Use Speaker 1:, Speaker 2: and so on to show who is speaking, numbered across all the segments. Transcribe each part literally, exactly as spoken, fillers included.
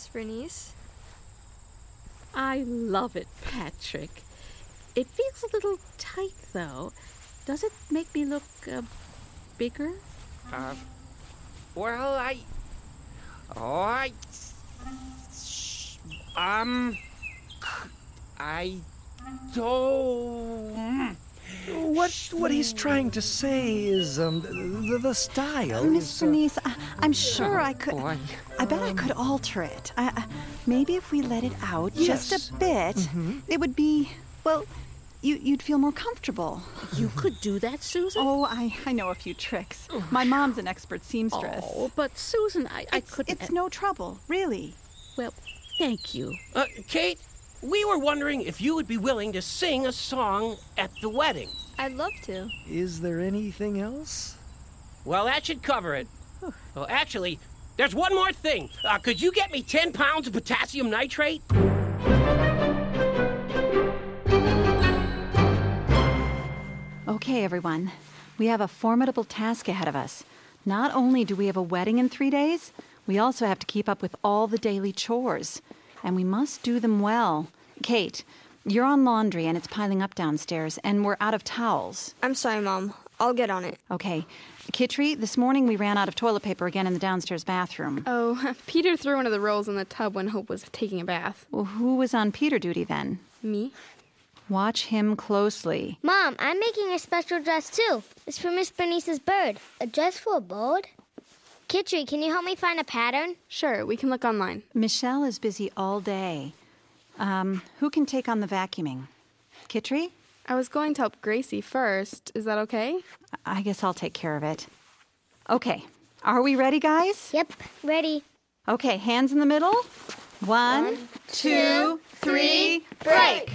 Speaker 1: Bernice.
Speaker 2: I love it, Patrick. It feels a little tight, though. Does it make me look uh, bigger?
Speaker 3: Uh, well, I... Oh, I... Um... I don't...
Speaker 4: What what he's trying to say is um the, the style.
Speaker 5: Miss
Speaker 4: is, uh,
Speaker 5: Bernice, I, I'm sure
Speaker 3: Oh,
Speaker 5: I could.
Speaker 3: boy.
Speaker 5: I bet I could alter it. I, I, maybe if we let it out
Speaker 4: Yes.
Speaker 5: just a bit,
Speaker 4: Mhm.
Speaker 5: it would be well. You, you'd feel more comfortable.
Speaker 2: You could do that, Susan?
Speaker 5: Oh, I, I know a few tricks. My mom's an expert seamstress.
Speaker 2: Oh, but Susan, I, I
Speaker 5: it's,
Speaker 2: couldn't...
Speaker 5: it's no trouble, really.
Speaker 2: Well, thank you.
Speaker 3: Uh, Kate, we were wondering if you would be willing to sing a song at the wedding.
Speaker 1: I'd love to.
Speaker 4: Is there anything else?
Speaker 3: Well, that should cover it. Well, actually, there's one more thing. Uh, could you get me ten pounds of potassium nitrate?
Speaker 5: Okay, everyone. We have a formidable task ahead of us. Not only do we have a wedding in three days, we also have to keep up with all the daily chores. And we must do them well. Kate, you're on laundry and it's piling up downstairs, and we're out of towels.
Speaker 1: I'm sorry, Mom. I'll get on it.
Speaker 5: Okay. Kitri, this morning we ran out of toilet paper again in the downstairs bathroom.
Speaker 6: Oh, Peter threw one of the rolls in the tub when Hope was taking a bath.
Speaker 5: Well, who was on Peter duty then?
Speaker 6: Me?
Speaker 5: Watch him closely.
Speaker 7: Mom, I'm making a special dress too. It's for Miss Bernice's bird. A dress for a bird? Kitri, can you help me find a pattern?
Speaker 6: Sure, we can look online.
Speaker 5: Michelle is busy all day. Um, who can take on the vacuuming? Kitri?
Speaker 6: I was going to help Gracie first. Is that okay?
Speaker 5: I guess I'll take care of it. Okay. Are we ready, guys?
Speaker 7: Yep, ready.
Speaker 5: Okay, hands in the middle. One,
Speaker 7: One,
Speaker 5: two, three,
Speaker 7: break!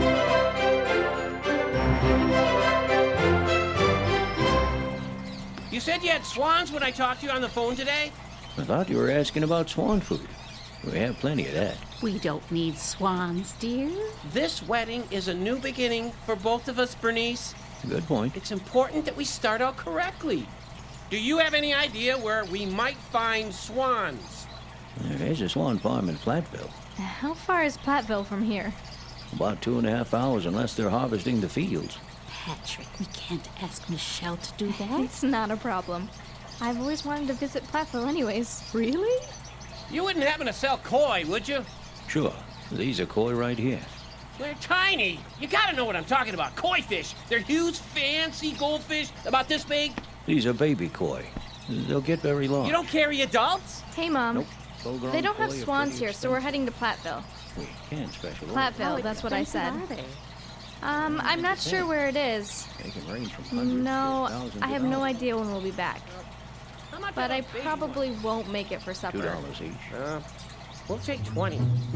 Speaker 3: You said you had swans when I talked to you on the phone today?
Speaker 8: I thought you were asking about swan food. We have plenty of that.
Speaker 2: We don't need swans, dear.
Speaker 3: This wedding is a new beginning for both of us, Bernice.
Speaker 8: Good point.
Speaker 3: It's important that we start out correctly. Do you have any idea where we might find swans?
Speaker 8: There is a swan farm in Platteville.
Speaker 9: How far is Platteville from here?
Speaker 8: About two and a half hours unless they're harvesting the fields.
Speaker 2: Patrick, we can't ask Michelle to do that.
Speaker 9: It's not a problem. I've always wanted to visit Platteville anyways.
Speaker 2: Really?
Speaker 3: You wouldn't happen to sell koi, would you?
Speaker 8: Sure. These are koi right here.
Speaker 3: They're tiny. You gotta know what I'm talking about. Koi fish. They're huge, fancy goldfish about this big.
Speaker 8: These are baby koi. They'll get very long.
Speaker 3: You don't carry adults?
Speaker 9: Hey, Mom.
Speaker 8: Nope. Full-grown
Speaker 9: They don't have
Speaker 8: koi are
Speaker 9: swans
Speaker 8: pretty
Speaker 9: here, so we're heading to Platteville.
Speaker 8: We can special order.
Speaker 9: Platteville, that's what I said. Um, I'm not sure where it is.
Speaker 8: They can range from hundreds
Speaker 9: No,
Speaker 8: to thousands
Speaker 9: I
Speaker 8: of
Speaker 9: have no
Speaker 8: dollars.
Speaker 9: idea when we'll be back.
Speaker 3: How much
Speaker 9: But
Speaker 3: are
Speaker 9: I
Speaker 3: those big
Speaker 9: probably won't make it for
Speaker 8: Two
Speaker 9: supper.
Speaker 8: dollars each.
Speaker 3: Uh, we'll take twenty.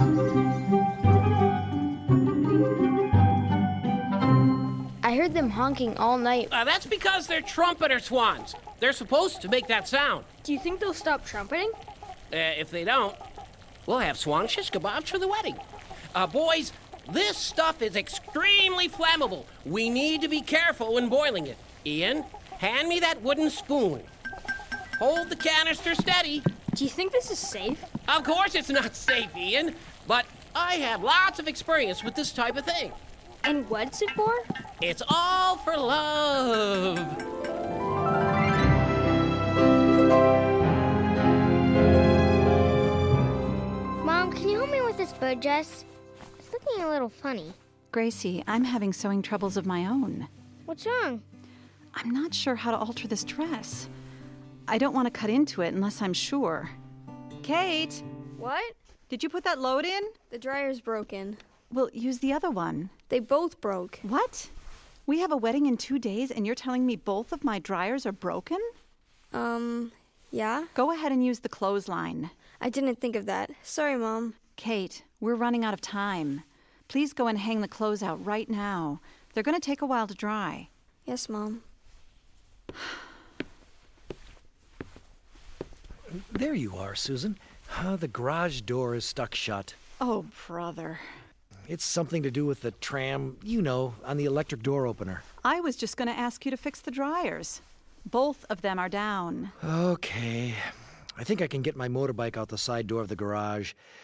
Speaker 7: I heard them honking all night.
Speaker 3: Uh, that's because they're trumpeter swans. They're supposed to make that sound.
Speaker 1: Do you think they'll stop trumpeting?
Speaker 3: Uh, if they don't, we'll have swan shish kebabs for the wedding. Uh, boys, this stuff is extremely flammable. We need to be careful when boiling it. Ian, hand me that wooden spoon. Hold the canister steady.
Speaker 1: Do you think this is safe?
Speaker 3: Of course it's not safe, Ian, but I have lots of experience with this type of thing.
Speaker 1: And what's it for?
Speaker 3: It's all for love.
Speaker 7: Mom, can you help me with this bird dress? It's looking a little funny.
Speaker 5: Gracie, I'm having sewing troubles of my own.
Speaker 7: What's wrong?
Speaker 5: I'm not sure how to alter this dress. I don't want to cut into it unless I'm sure. Kate,
Speaker 1: What?
Speaker 5: did you put that load in?
Speaker 1: The dryer's broken.
Speaker 5: Well, use the other one.
Speaker 1: They both broke.
Speaker 5: What? We have a wedding in two days and you're telling me both of my dryers are broken?
Speaker 1: Um, yeah?
Speaker 5: Go ahead and use the clothesline.
Speaker 1: I didn't think of that. Sorry, Mom.
Speaker 5: Kate, we're running out of time. Please go and hang the clothes out right now. They're going to take a while to dry.
Speaker 1: Yes, Mom.
Speaker 4: There you are, Susan. Uh, the garage door is stuck shut.
Speaker 5: Oh, brother.
Speaker 4: It's something to do with the tram, you know, on the electric door opener.
Speaker 5: I was just going to ask you to fix the dryers. Both of them are down.
Speaker 4: Okay. I think I can get my motorbike out the side door of the garage.